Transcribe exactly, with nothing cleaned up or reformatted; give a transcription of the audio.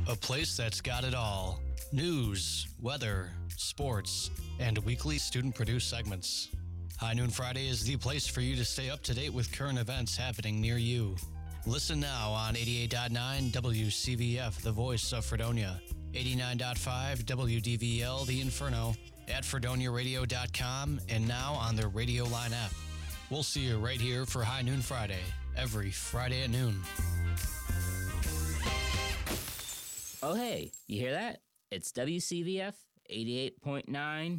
A place that's got it all. News, weather, sports, and weekly student-produced segments. High Noon Friday is the place for you to stay up to date with current events happening near you. Listen now on eighty-eight point nine W C V F, the voice of Fredonia, eighty-nine point five W D V L, the Inferno, at fredonia radio dot com, and now on the Radio Line app. We'll see you right here for High Noon Friday, every Friday at noon. Oh, hey, you hear that? It's W C V F eighty-eight point nine